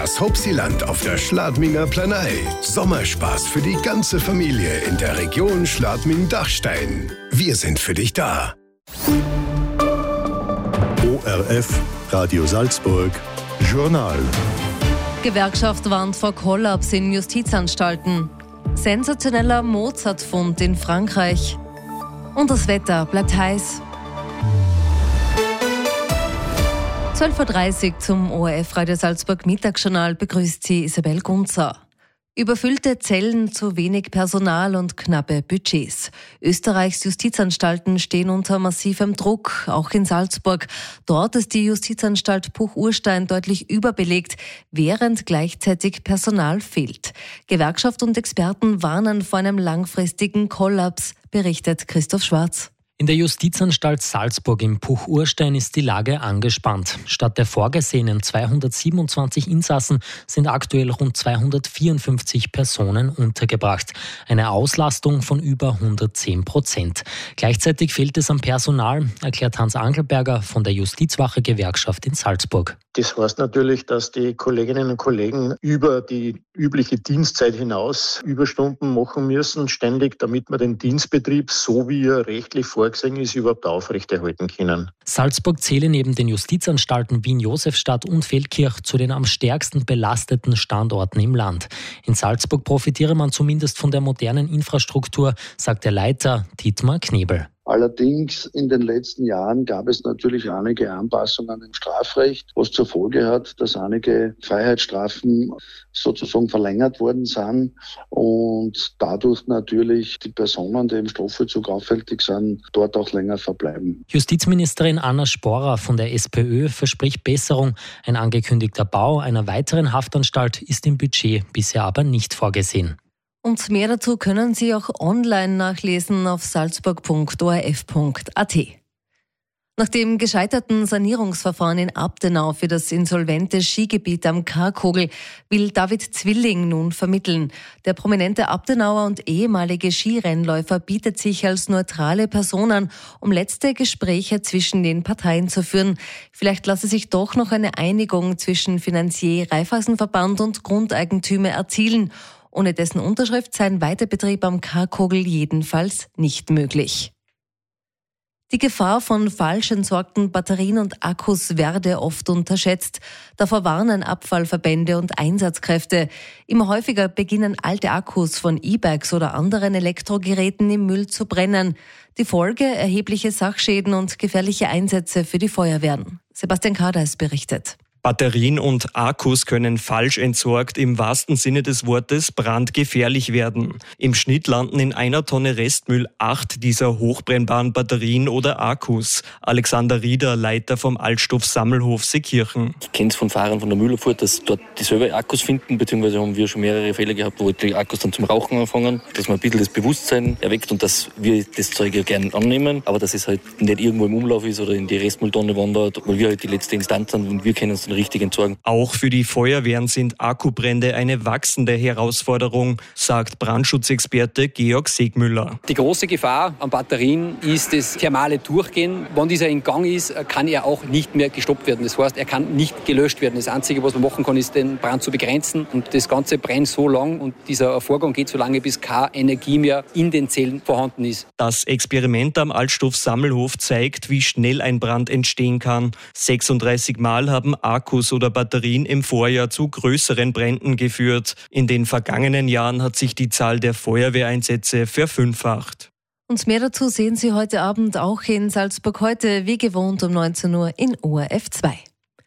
Das Hopsiland auf der Schladminger Planei. Sommerspaß für die ganze Familie in der Region Schladming-Dachstein. Wir sind für dich da. ORF, Radio Salzburg, Journal. Gewerkschaft warnt vor Kollaps in Justizanstalten. Sensationeller Mozart-Fund in Frankreich. Und das Wetter bleibt heiß. 12.30 Uhr zum ORF Radio Salzburg Mittagsjournal begrüßt Sie Isabel Gunzer. Überfüllte Zellen, zu wenig Personal und knappe Budgets. Österreichs Justizanstalten stehen unter massivem Druck, auch in Salzburg. Dort ist die Justizanstalt Puch-Urstein deutlich überbelegt, während gleichzeitig Personal fehlt. Gewerkschaft und Experten warnen vor einem langfristigen Kollaps, berichtet Christoph Schwarz. In der Justizanstalt Salzburg im Puch-Urstein ist die Lage angespannt. Statt der vorgesehenen 227 Insassen sind aktuell rund 254 Personen untergebracht. Eine Auslastung von über 110%. Gleichzeitig fehlt es am Personal, erklärt Hans Angelberger von der Justizwache-Gewerkschaft in Salzburg. Das heißt natürlich, dass die Kolleginnen und Kollegen über die übliche Dienstzeit hinaus Überstunden machen müssen, ständig, damit man den Dienstbetrieb, so wie er rechtlich vorgesehen ist, überhaupt aufrechterhalten können. Salzburg zähle neben den Justizanstalten Wien-Josefstadt und Feldkirch zu den am stärksten belasteten Standorten im Land. In Salzburg profitiere man zumindest von der modernen Infrastruktur, sagt der Leiter Dietmar Knebel. Allerdings in den letzten Jahren gab es natürlich einige Anpassungen im Strafrecht, was zur Folge hat, dass einige Freiheitsstrafen sozusagen verlängert worden sind und dadurch natürlich die Personen, die im Strafvollzug auffällig sind, dort auch länger verbleiben. Justizministerin Anna Sporer von der SPÖ verspricht Besserung. Ein angekündigter Bau einer weiteren Haftanstalt ist im Budget bisher aber nicht vorgesehen. Und mehr dazu können Sie auch online nachlesen auf salzburg.orf.at. Nach dem gescheiterten Sanierungsverfahren in Abtenau für das insolvente Skigebiet am Karkogl will David Zwilling nun vermitteln. Der prominente Abtenauer und ehemalige Skirennläufer bietet sich als neutrale Person an, um letzte Gespräche zwischen den Parteien zu führen. Vielleicht lasse sich doch noch eine Einigung zwischen Finanzier Raiffeisenverband und Grundeigentümer erzielen. Ohne dessen Unterschrift sei ein Weiterbetrieb am Karkogl jedenfalls nicht möglich. Die Gefahr von falsch entsorgten Batterien und Akkus werde oft unterschätzt. Davor warnen Abfallverbände und Einsatzkräfte. Immer häufiger beginnen alte Akkus von E-Bikes oder anderen Elektrogeräten im Müll zu brennen. Die Folge: erhebliche Sachschäden und gefährliche Einsätze für die Feuerwehren. Sebastian Kardais berichtet. Batterien und Akkus können falsch entsorgt im wahrsten Sinne des Wortes brandgefährlich werden. Im Schnitt landen in einer Tonne Restmüll 8 dieser hochbrennbaren Batterien oder Akkus. Alexander Rieder, Leiter vom Altstoffsammelhof Seekirchen. Ich kenne es von Fahrern von der Müllabfuhr, dass dort dieselbe Akkus finden, beziehungsweise haben wir schon mehrere Fälle gehabt, wo die Akkus dann zum Rauchen anfangen, dass man ein bisschen das Bewusstsein erweckt und dass wir das Zeug ja gerne annehmen, aber dass es halt nicht irgendwo im Umlauf ist oder in die Restmülltonne wandert, weil wir halt die letzte Instanz sind und wir können es dann richtig entsorgen. Auch für die Feuerwehren sind Akkubrände eine wachsende Herausforderung, sagt Brandschutzexperte Georg Segmüller. Die große Gefahr an Batterien ist das thermale Durchgehen. Wenn dieser in Gang ist, kann er auch nicht mehr gestoppt werden. Das heißt, er kann nicht gelöscht werden. Das Einzige, was man machen kann, ist, den Brand zu begrenzen. Und das Ganze brennt so lang und dieser Vorgang geht so lange, bis keine Energie mehr in den Zellen vorhanden ist. Das Experiment am Altstoffsammelhof zeigt, wie schnell ein Brand entstehen kann. 36 Mal haben Akkus oder Batterien im Vorjahr zu größeren Bränden geführt. In den vergangenen Jahren hat sich die Zahl der Feuerwehreinsätze verfünffacht. Und mehr dazu sehen Sie heute Abend auch in Salzburg heute, wie gewohnt um 19 Uhr in ORF 2.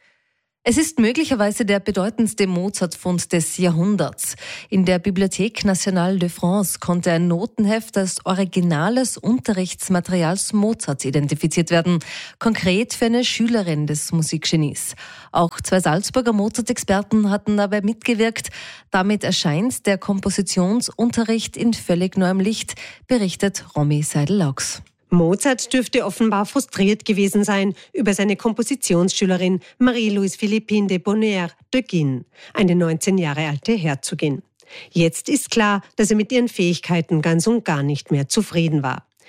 Es ist möglicherweise der bedeutendste Mozart-Fund des Jahrhunderts. In der Bibliothèque Nationale de France konnte ein Notenheft als originales Unterrichtsmaterials Mozarts identifiziert werden, konkret für eine Schülerin des Musikgenies. Auch 2 Salzburger Mozart-Experten hatten dabei mitgewirkt. Damit erscheint der Kompositionsunterricht in völlig neuem Licht, berichtet Romy Seidel-Laux. Mozart dürfte offenbar frustriert gewesen sein über seine Kompositionsschülerin Marie-Louise Philippine de Bonheur de Guin, eine 19 Jahre alte Herzogin. Jetzt ist klar, dass er mit ihren Fähigkeiten ganz und gar nicht mehr zufrieden war.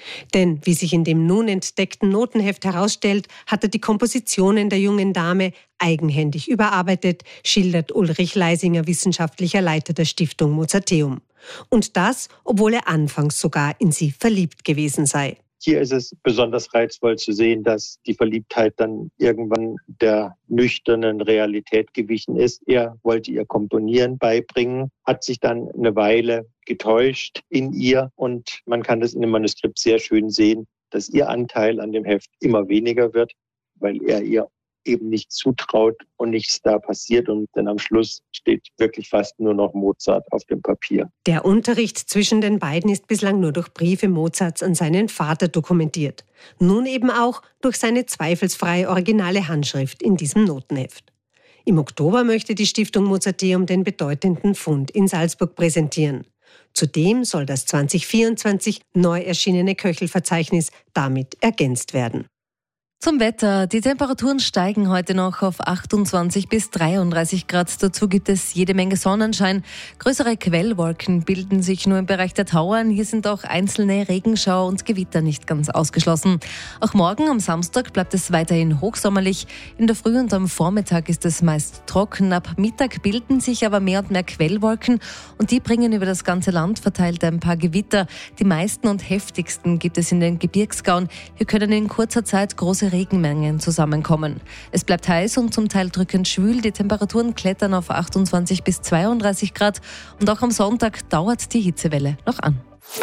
Denn, wie sich in dem nun entdeckten Notenheft herausstellt, hat er die Kompositionen der jungen Dame eigenhändig überarbeitet, schildert Ulrich Leisinger, wissenschaftlicher Leiter der Stiftung Mozarteum. Und das, obwohl er anfangs sogar in sie verliebt gewesen sei. Hier ist es besonders reizvoll zu sehen, dass die Verliebtheit dann irgendwann der nüchternen Realität gewichen ist. Er wollte ihr Komponieren beibringen, hat sich dann eine Weile getäuscht in ihr und man kann das in dem Manuskript sehr schön sehen, dass ihr Anteil an dem Heft immer weniger wird, weil er ihr eben nicht zutraut und nichts da passiert. Und dann am Schluss steht wirklich fast nur noch Mozart auf dem Papier. Der Unterricht zwischen den beiden ist bislang nur durch Briefe Mozarts an seinen Vater dokumentiert. Nun eben auch durch seine zweifelsfrei originale Handschrift in diesem Notenheft. Im Oktober möchte die Stiftung Mozarteum den bedeutenden Fund in Salzburg präsentieren. Zudem soll das 2024 neu erschienene Köchelverzeichnis damit ergänzt werden. Zum Wetter. Die Temperaturen steigen heute noch auf 28 bis 33 Grad. Dazu gibt es jede Menge Sonnenschein. Größere Quellwolken bilden sich nur im Bereich der Tauern. Hier sind auch einzelne Regenschauer und Gewitter nicht ganz ausgeschlossen. Auch morgen am Samstag bleibt es weiterhin hochsommerlich. In der Früh und am Vormittag ist es meist trocken. Ab Mittag bilden sich aber mehr und mehr Quellwolken und die bringen über das ganze Land verteilt ein paar Gewitter. Die meisten und heftigsten gibt es in den Gebirgsgauen. Hier können in kurzer Zeit große Regenmengen zusammenkommen. Es bleibt heiß und zum Teil drückend schwül. Die Temperaturen klettern auf 28 bis 32 Grad und auch am Sonntag dauert die Hitzewelle noch an.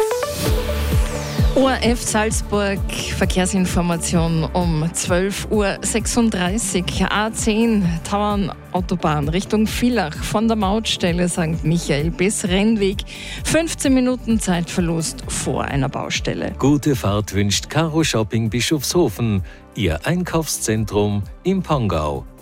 ORF Salzburg, Verkehrsinformation um 12.36 Uhr. A10 Tauernautobahn Richtung Villach von der Mautstelle St. Michael bis Rennweg. 15 Minuten Zeitverlust vor einer Baustelle. Gute Fahrt wünscht Caro Shopping Bischofshofen, Ihr Einkaufszentrum im Pongau.